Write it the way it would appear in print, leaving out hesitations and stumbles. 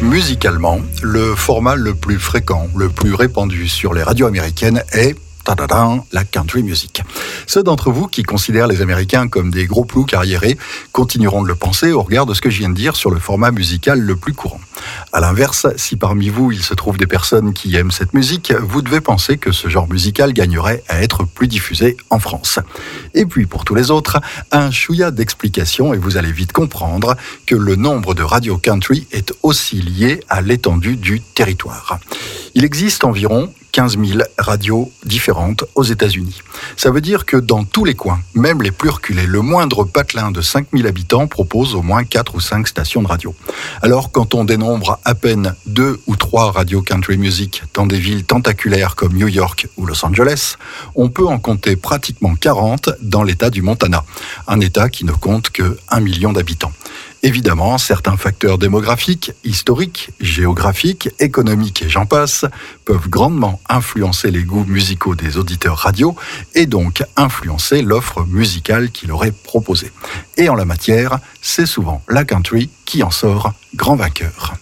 Musicalement, le format le plus fréquent, le plus répandu sur les radios américaines est la country music. Ceux d'entre vous qui considèrent les Américains comme des gros ploucs arriérés continueront de le penser au regard de ce que je viens de dire sur le format musical le plus courant. À l'inverse, si parmi vous il se trouve des personnes qui aiment cette musique, vous devez penser que ce genre musical gagnerait à être plus diffusé en France. Et puis pour tous les autres, un chouïa d'explication et vous allez vite comprendre que le nombre de radios country est aussi lié à l'étendue du territoire. Il existe environ 15 000 radios différentes aux États-Unis. Ça veut dire que dans tous les coins, même les plus reculés, le moindre patelin de 5 000 habitants propose au moins 4 ou 5 stations de radio. Alors, quand on dénombre à peine 2 ou 3 radios country music dans des villes tentaculaires comme New York ou Los Angeles, on peut en compter pratiquement 40 dans l'État du Montana, un État qui ne compte que 1 million d'habitants. Évidemment, certains facteurs démographiques, historiques, géographiques, économiques et j'en passe peuvent grandement influencer les goûts musicaux des auditeurs radio et donc influencer l'offre musicale qui leur est proposée. Et en la matière, c'est souvent la country qui en sort grand vainqueur.